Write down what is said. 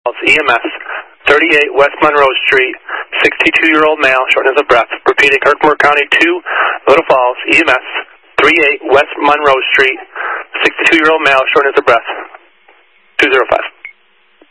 EMS, 38 West Monroe Street, 62-year-old male, shortness of breath. Repeating, Herkimer County 2, Little Falls, EMS, 38 West Monroe Street, 62-year-old male, shortness of breath. 205.